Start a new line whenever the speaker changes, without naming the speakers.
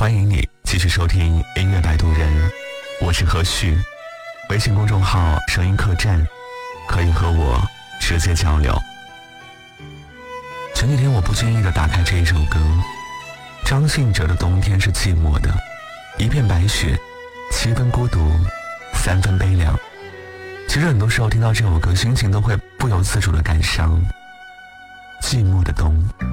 欢迎你继续收听音乐摆渡人，我是何旭。微信公众号声音客栈可以和我直接交流。前几天我不经意地打开这一首歌，张信哲的冬天是寂寞的，一片白雪，7分孤独，3分悲凉。其实很多时候听到这首歌，心情都会不由自主地感伤。寂寞的冬，